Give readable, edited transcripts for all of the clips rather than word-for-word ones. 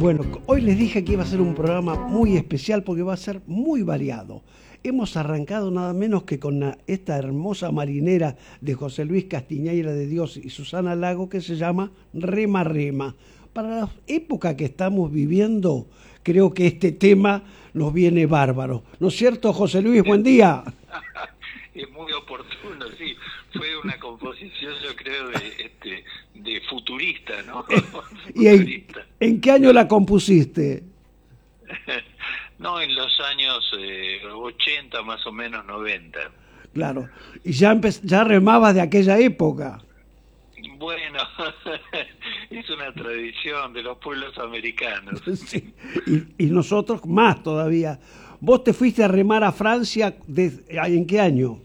Bueno, hoy les dije que iba a ser un programa muy especial porque va a ser muy variado. Hemos arrancado nada menos que con esta hermosa marinera de José Luis Castiñeira de Dios y Susana Lago que se llama Rema Rema. Para la época que estamos viviendo, creo que este tema nos viene bárbaro. ¿No es cierto, José Luis? Buen día. Es muy oportuno, sí. Fue una composición, yo creo, de futurista, ¿no? ¿Y en qué año la compusiste? No, en los años 80, más o menos 90. Claro. ¿Y ya remabas de aquella época? Bueno, es una tradición de los pueblos americanos. Sí. Y nosotros más todavía. ¿Vos te fuiste a remar a Francia en qué año?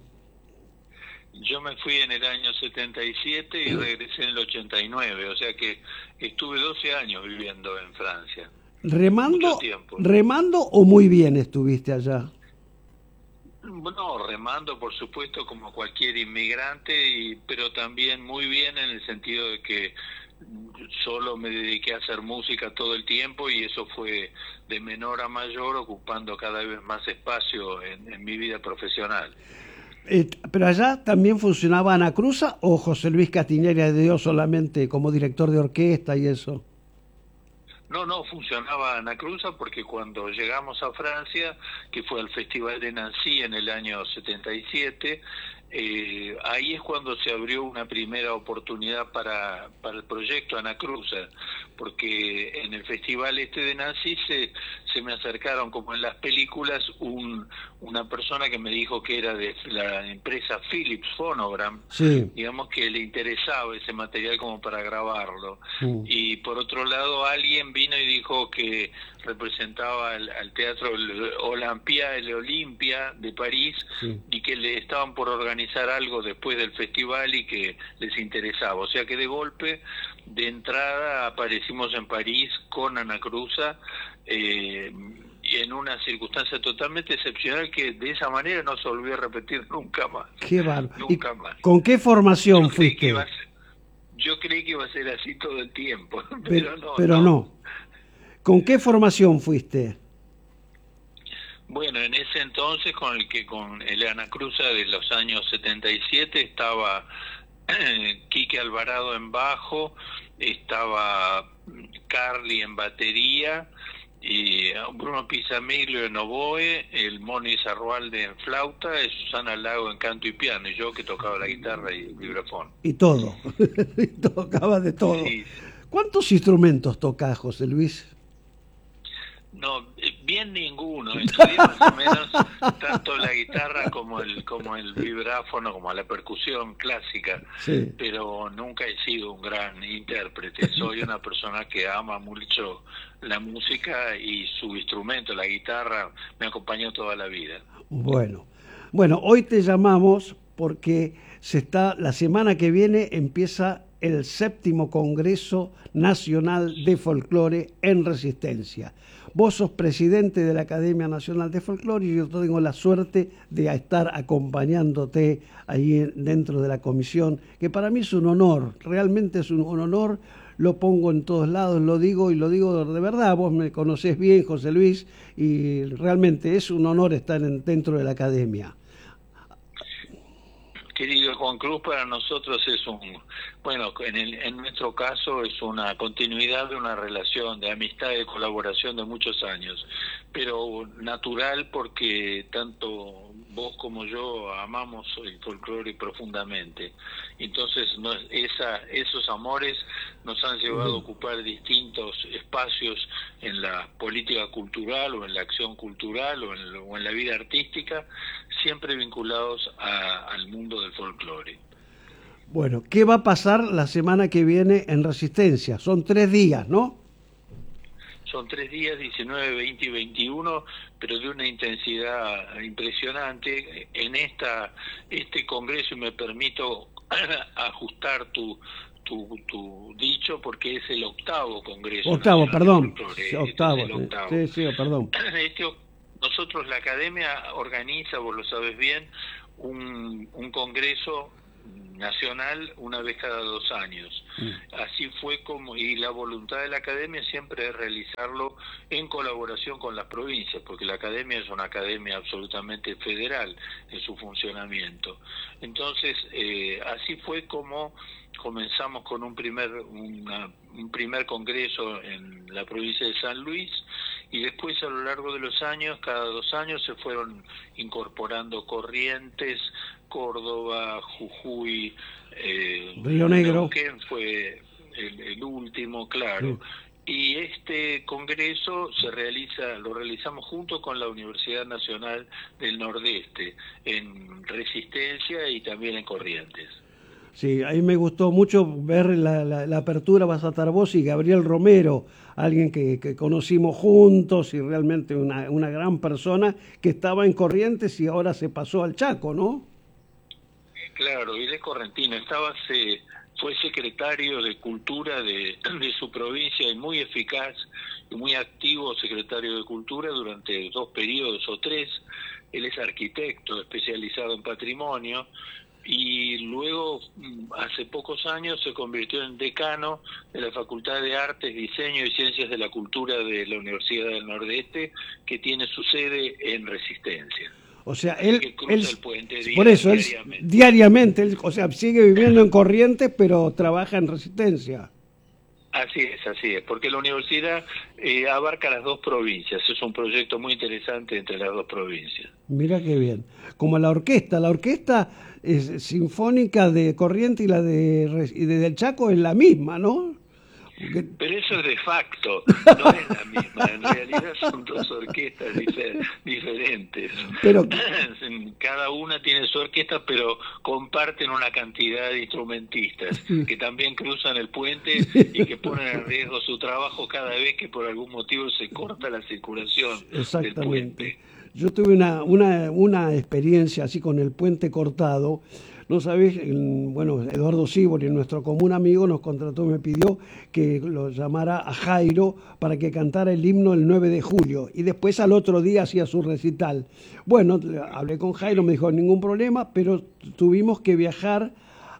Yo me fui en el año 77 y regresé en el 89, o sea que estuve 12 años viviendo en Francia. ¿Remando o muy bien estuviste allá? No, remando por supuesto como cualquier inmigrante, pero también muy bien en el sentido de que solo me dediqué a hacer música todo el tiempo y eso fue de menor a mayor, ocupando cada vez más espacio en mi vida profesional. ¿Pero allá también funcionaba Ana Cruza o José Luis Castiñeira de Dios solamente como director de orquesta y eso? No funcionaba Ana Cruza porque cuando llegamos a Francia, que fue al Festival de Nancy en el año 77, ahí es cuando se abrió una primera oportunidad para el proyecto Ana Cruza, porque en el Festival de Nancy se me acercaron, como en las películas, una persona que me dijo que era de la empresa Philips Phonogram, sí. Digamos que le interesaba ese material como para grabarlo. Y por otro lado alguien vino y dijo que representaba al teatro el Olimpia de París, sí, y que le estaban por organizar algo después del festival y que les interesaba. O sea que de golpe, de entrada, aparecimos en París con Ana Cruza, en una circunstancia totalmente excepcional que de esa manera no se volvió a repetir nunca más. Qué bárbaro. Nunca más. ¿Con qué formación fuiste? Yo creí que iba a ser así todo el tiempo, pero no. ¿Con qué formación fuiste? Bueno, en ese entonces con el Ana Cruza de los años 77 estaba Quique Alvarado en bajo, estaba Carly en batería, y Bruno Pizzamiglio en oboe, el Moni Zarrualde en flauta, y Susana Lago en canto y piano, y yo que tocaba la guitarra y el vibrafón. Y todo, tocaba de todo. Sí. ¿Cuántos instrumentos tocás, José Luis? No, bien ninguno. Estudié más o menos tanto la guitarra como el vibráfono, como la percusión clásica, sí, pero nunca he sido un gran intérprete. Soy una persona que ama mucho la música y su instrumento, la guitarra, me acompañó toda la vida. Bueno, hoy te llamamos porque la semana que viene empieza el 7º Congreso Nacional de Folclore en Resistencia. Vos sos presidente de la Academia Nacional de Folclore y yo tengo la suerte de estar acompañándote ahí dentro de la comisión, que para mí es un honor, realmente es un honor, lo pongo en todos lados, lo digo de verdad, vos me conocés bien, José Luis, y realmente es un honor estar dentro de la Academia. Querido Juan Cruz, para nosotros es en nuestro caso es una continuidad de una relación de amistad y de colaboración de muchos años, pero natural porque tanto vos como yo amamos el folclore profundamente. Entonces esos amores nos han llevado a ocupar distintos espacios en la política cultural o en la acción cultural o en la vida artística, siempre vinculados al mundo del folclore. Bueno, ¿qué va a pasar la semana que viene en Resistencia? Son 3 días, ¿no? Son 3 días, 19, 20 y 21, pero de una intensidad impresionante. En este congreso, y me permito ajustar tu dicho, porque es el 8º congreso. Perdón. Perdón. Nosotros, la Academia, organiza, vos lo sabes bien, un congreso nacional una vez cada 2 años. Así fue como, y la voluntad de la academia siempre es realizarlo en colaboración con las provincias, porque la academia es una academia absolutamente federal en su funcionamiento. Entonces, así fue como comenzamos con un primer congreso en la provincia de San Luis, y después a lo largo de los años, cada 2 años, se fueron incorporando Corrientes, Córdoba, Jujuy, Río Negro. Neuquén fue el último, claro. Sí. Y este congreso lo realizamos junto con la Universidad Nacional del Nordeste, en Resistencia y también en Corrientes. Sí, ahí me gustó mucho ver la apertura. Vas a estar vos y Gabriel Romero, alguien que conocimos juntos y realmente una gran persona que estaba en Corrientes y ahora se pasó al Chaco, ¿no? Claro, él es correntino, fue secretario de Cultura de su provincia y muy eficaz y muy activo secretario de Cultura durante 2 periodos o 3. Él es arquitecto especializado en patrimonio, y luego, hace pocos años, se convirtió en decano de la Facultad de Artes, Diseño y Ciencias de la Cultura de la Universidad del Nordeste, que tiene su sede en Resistencia. O sea, él cruza el puente por eso, diariamente, o sea, sigue viviendo en Corrientes, pero trabaja en Resistencia. Así es, porque la universidad abarca las 2 provincias, es un proyecto muy interesante entre las 2 provincias. Mira qué bien, como la orquesta sinfónica de Corrientes y la del Chaco es la misma, ¿no? Pero eso es de facto, no es la misma, en realidad son 2 orquestas diferentes. Pero cada una tiene su orquesta, pero comparten una cantidad de instrumentistas que también cruzan el puente y que ponen en riesgo su trabajo cada vez que por algún motivo se corta la circulación del puente. Yo tuve una experiencia así con el puente cortado. No sabés, bueno, Eduardo Sibori, nuestro común amigo, nos contrató, me pidió que lo llamara a Jairo para que cantara el himno el 9 de julio y después al otro día hacía su recital. Bueno, hablé con Jairo, me dijo ningún problema, pero tuvimos que viajar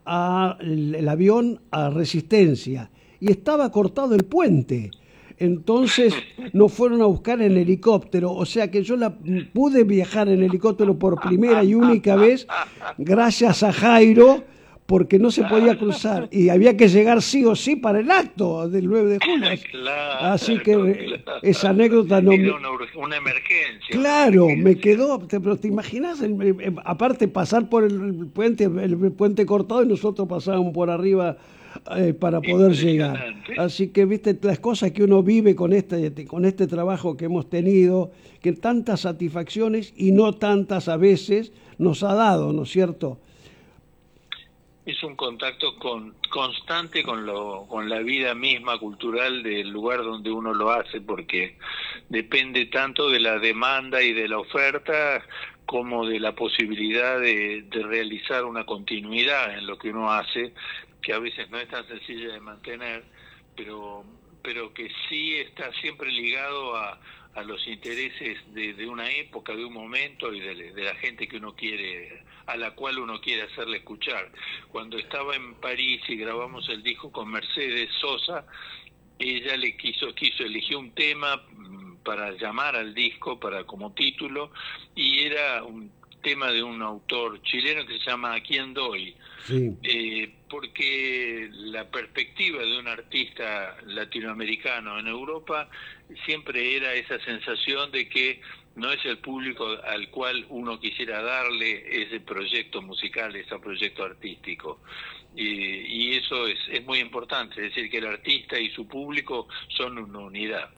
el avión a Resistencia y estaba cortado el puente. Entonces nos fueron a buscar en helicóptero, o sea que yo pude viajar en helicóptero por primera y única vez gracias a Jairo, porque no se podía cruzar y había que llegar sí o sí para el acto del 9 de julio. Claro, así que esa anécdota no... Era una emergencia. Claro, me quedó, pero te imaginas, aparte pasar por el puente cortado y nosotros pasábamos por arriba para poder llegar. Así que viste las cosas que uno vive con este trabajo que hemos tenido, que tantas satisfacciones y no tantas a veces nos ha dado, ¿no es cierto? Es un contacto constante con la vida misma cultural del lugar donde uno lo hace, porque depende tanto de la demanda y de la oferta como de la posibilidad de realizar una continuidad en lo que uno hace, que a veces no es tan sencilla de mantener, pero que sí está siempre ligado a los intereses de una época, de un momento y de la gente que uno quiere, a la cual uno quiere hacerle escuchar. Cuando estaba en París y grabamos el disco con Mercedes Sosa, ella eligió un tema para llamar al disco, como título, y era un tema de un autor chileno que se llama ¿A quién doy? Sí. Porque la perspectiva de un artista latinoamericano en Europa siempre era esa sensación de que no es el público al cual uno quisiera darle ese proyecto musical, ese proyecto artístico. Y eso es muy importante, es decir, que el artista y su público son una unidad.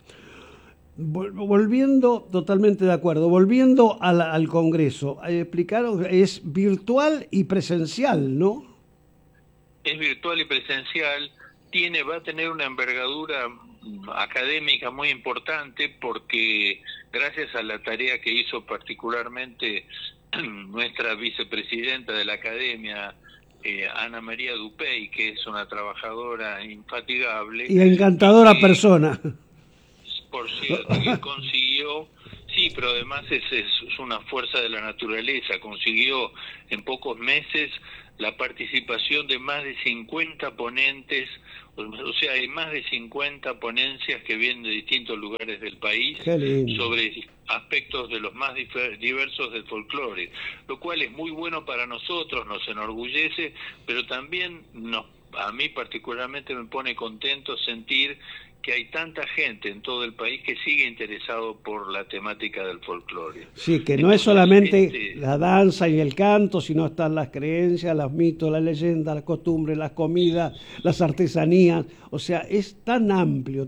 Volviendo, totalmente de acuerdo, volviendo al Congreso, explicaron, es virtual y presencial, ¿no? Es virtual y presencial, va a tener una envergadura académica muy importante porque gracias a la tarea que hizo particularmente nuestra vicepresidenta de la Academia, Ana María Dupey, que es una trabajadora infatigable. Y encantadora persona. Por cierto, que consiguió, Sí, pero además es una fuerza de la naturaleza. Consiguió en pocos meses la participación de más de 50 ponentes, o sea, hay más de 50 ponencias que vienen de distintos lugares del país sobre aspectos de los más diversos del folclore, lo cual es muy bueno para nosotros, nos enorgullece, pero también a mí particularmente me pone contento sentir que hay tanta gente en todo el país que sigue interesado por la temática del folclore. Sí, que no es solamente la danza y el canto, sino están las creencias, los mitos, las leyendas, las costumbres, las comidas, las artesanías. O sea, es tan amplio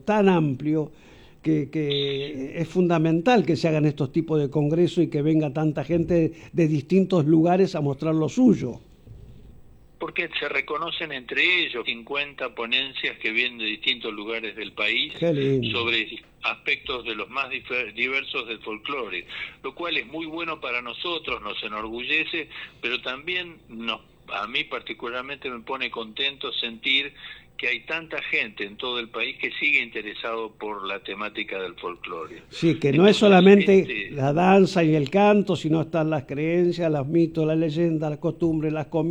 que es fundamental que se hagan estos tipos de congresos y que venga tanta gente de distintos lugares a mostrar lo suyo. Porque se reconocen entre ellos 50 ponencias que vienen de distintos lugares del país sobre aspectos de los más diversos del folclore, lo cual es muy bueno para nosotros, nos enorgullece, pero también a mí particularmente me pone contento sentir que hay tanta gente en todo el país que sigue interesado por la temática del folclore. Sí, que no es solamente la danza y el canto, sino están las creencias, los mitos, las leyendas, las costumbres, las comidas.